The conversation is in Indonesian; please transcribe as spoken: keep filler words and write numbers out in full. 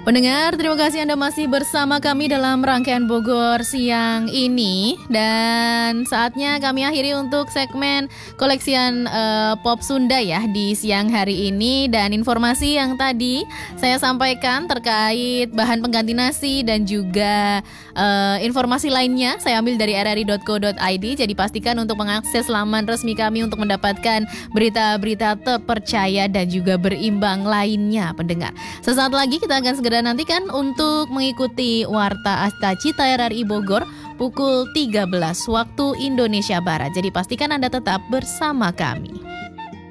Pendengar, terima kasih Anda masih bersama kami dalam rangkaian Bogor siang ini. Dan saatnya kami akhiri untuk segmen koleksian uh, pop Sunda ya di siang hari ini. Dan informasi yang tadi saya sampaikan terkait bahan pengganti nasi dan juga uh, informasi lainnya saya ambil dari r r i dot co dot i d. Jadi pastikan untuk mengakses laman resmi kami untuk mendapatkan berita-berita terpercaya dan juga berimbang lainnya, pendengar. Sesaat lagi kita akan segera nantikan untuk mengikuti Warta Asta Cita R R I Bogor pukul tiga belas waktu Indonesia Barat. Jadi pastikan Anda tetap bersama kami.